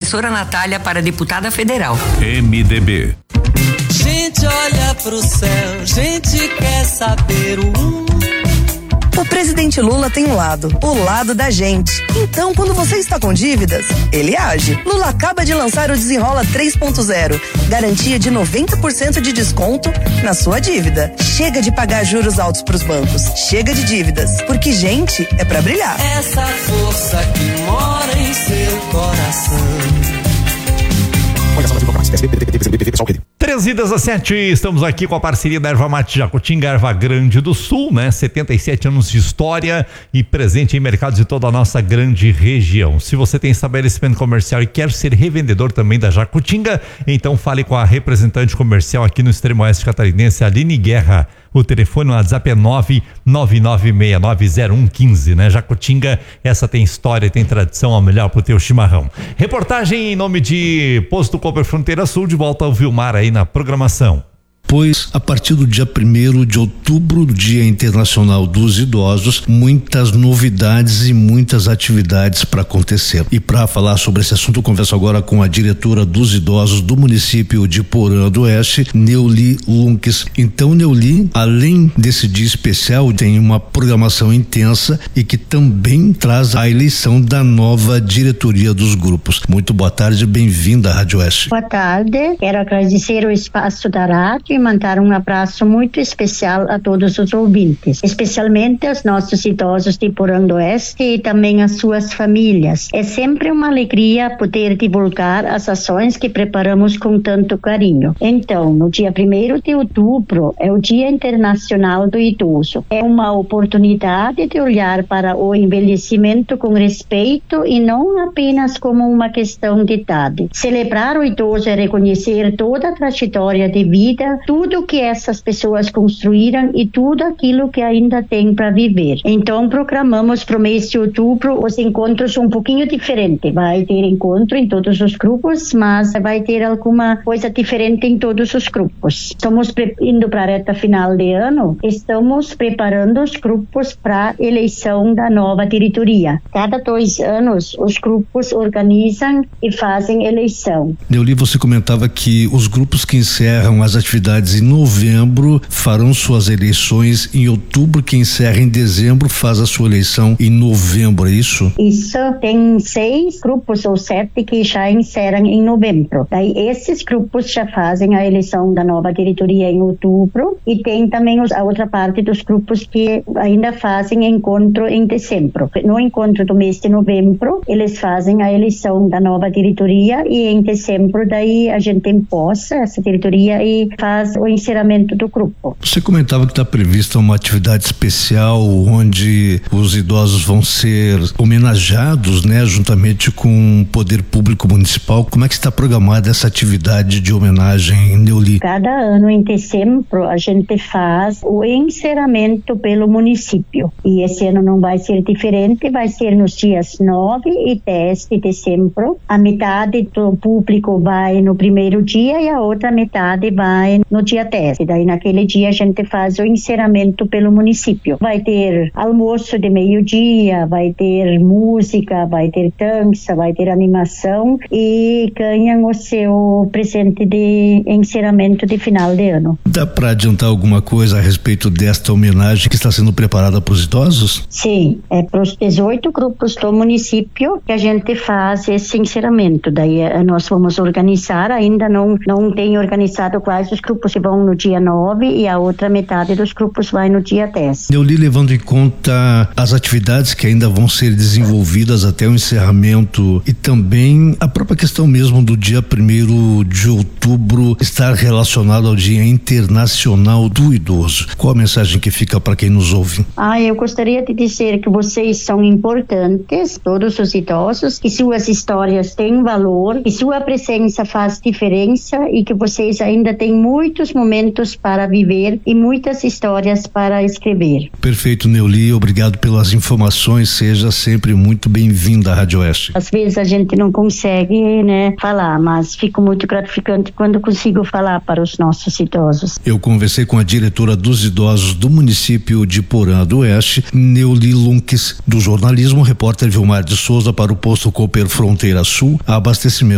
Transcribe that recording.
professora Natália para deputada federal. MDB. Gente olha pro céu, gente quer saber O presidente Lula tem um lado, o lado da gente. Então, quando você está com dívidas, ele age. Lula acaba de lançar o Desenrola 3.0. Garantia de 90% de desconto na sua dívida. Chega de pagar juros altos pros bancos. Chega de dívidas, porque gente é pra brilhar. essa força que mora em seu coração. 13h17, estamos aqui com a parceria da Erva Mate Jacutinga, Erva Grande do Sul, né? 77 anos de história e presente em mercados de toda a nossa grande região. Se você tem estabelecimento comercial e quer ser revendedor também da Jacutinga, então fale com a representante comercial aqui no extremo oeste catarinense, Aline Guerra. O telefone no WhatsApp é 999690115, né? Jacutinga, essa tem história, tem tradição, a melhor pro teu chimarrão. Reportagem em nome de Posto Cooper Fronteira Sul, de volta ao Vilmar aí na programação. Pois, a partir do dia 1º de outubro, Dia Internacional dos Idosos, muitas novidades e muitas atividades para acontecer. E para falar sobre esse assunto, eu converso agora com a diretora dos idosos do município de Porã do Oeste, Neuli Lunques. Então, Neuli, além desse dia especial, tem uma programação intensa e que também traz a eleição da nova diretoria dos grupos. Muito boa tarde, bem-vinda à Rádio Oeste. Boa tarde, quero agradecer o espaço da rádio e mandar um abraço muito especial a todos os ouvintes, especialmente aos nossos idosos de Porã do Oeste e também às suas famílias. É sempre uma alegria poder divulgar as ações que preparamos com tanto carinho. Então, no dia 1º de outubro é o Dia Internacional do Idoso. É uma oportunidade de olhar para o envelhecimento com respeito e não apenas como uma questão de idade. Celebrar o idoso é reconhecer toda a trajetória de vida, tudo que essas pessoas construíram e tudo aquilo que ainda tem para viver. Então, programamos para o mês de outubro os encontros um pouquinho diferente. Vai ter encontro em todos os grupos, mas vai ter alguma coisa diferente em todos os grupos. Estamos indo para a reta final de ano, estamos preparando os grupos para a eleição da nova diretoria. Cada 2 anos, os grupos organizam e fazem eleição. Neuli, você comentava que os grupos que encerram as atividades em novembro farão suas eleições em outubro, quem encerra em dezembro faz a sua eleição em novembro, é isso? Isso, tem 6 grupos ou 7 que já encerram em novembro. Daí esses grupos já fazem a eleição da nova diretoria em outubro e tem também a outra parte dos grupos que ainda fazem encontro em dezembro. No encontro do mês de novembro, eles fazem a eleição da nova diretoria e em dezembro daí a gente imposta essa diretoria e faz o encerramento do grupo. Você comentava que está prevista uma atividade especial onde os idosos vão ser homenageados, né, juntamente com o poder público municipal. Como é que está programada essa atividade de homenagem, Neuli? Cada ano em dezembro a gente faz o encerramento pelo município e esse ano não vai ser diferente, vai ser nos dias 9 e 10 de dezembro. A metade do público vai no primeiro dia e a outra metade vai no dia 10. E daí naquele dia a gente faz o encerramento pelo município. Vai ter almoço de meio-dia, vai ter música, vai ter dança, vai ter animação e ganham o seu presente de encerramento de final de ano. Dá para adiantar alguma coisa a respeito desta homenagem que está sendo preparada para os idosos? Sim, é para os 18 grupos do município que a gente faz esse encerramento. Daí nós vamos organizar, ainda não tem organizado quais os grupos que vão no dia 9 e a outra metade dos grupos vai no dia 10. Neuli, levando em conta as atividades que ainda vão ser desenvolvidas até o encerramento e também a própria questão mesmo do dia 1º de outubro estar relacionado ao Dia Internacional do Idoso. Qual a mensagem que fica para quem nos ouve? Eu gostaria de dizer que vocês são importantes, todos os idosos, que suas histórias têm valor, que sua presença faz diferença e que vocês ainda têm muitos momentos para viver e muitas histórias para escrever. Perfeito, Neuli, obrigado pelas informações, seja sempre muito bem-vinda à Rádio Oeste. Às vezes a gente não consegue, falar, mas fico muito gratificante quando consigo falar para os nossos idosos. Eu conversei com a diretora dos idosos do município de Porã do Oeste, Neuli Lunques, do jornalismo, repórter Vilmar de Souza para o Posto Cooper Fronteira Sul, abastecimento.